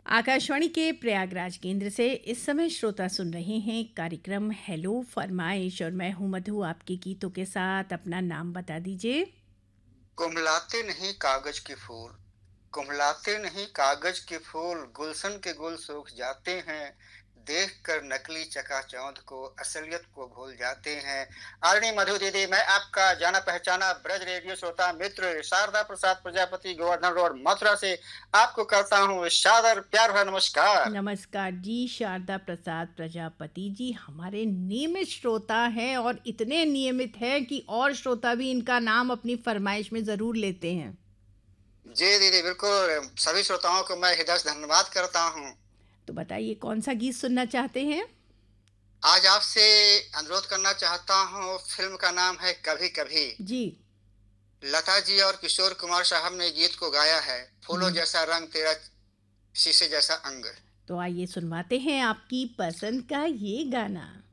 आकाशवाणी के प्रयागराज केंद्र से इस समय श्रोता सुन रहे हैं कार्यक्रम हेलो फरमाइश और मैं हूं मधु आपके गीतों के साथ। अपना नाम बता दीजिए। कुम्हलाते नहीं कागज के फूल, कुम्हलाते नहीं कागज के फूल, गुलशन के गुल सूख जाते हैं। देखकर नकली चकाचौंध को असलियत को भूल जाते हैं। आदरणीय मधु दीदी, मैं आपका जाना पहचाना ब्रज रेडियो श्रोता मित्र शारदा प्रसाद प्रजापति गोवर्धन रोड मथुरा से आपको करता हूँ सादर प्यार भरा नमस्कार। नमस्कार जी, शारदा प्रसाद प्रजापति जी हमारे नियमित श्रोता हैं और इतने नियमित हैं कि और श्रोता भी इनका नाम अपनी फरमाइश में ज़रूर लेते हैं। जी दीदी, बिल्कुल सभी श्रोताओं को मैं हृदय से धन्यवाद करता हूँ। तो बताइए कौन सा गीत सुनना चाहते हैं। आज आपसे अनुरोध करना चाहता हूँ, फिल्म का नाम है कभी कभी। जी। लता जी और किशोर कुमार साहब ने गीत को गाया है। फूलों हम्म। जैसा रंग तेरा, शीशे जैसा अंग। तो आइए सुनवाते हैं आपकी पसंद का ये गाना।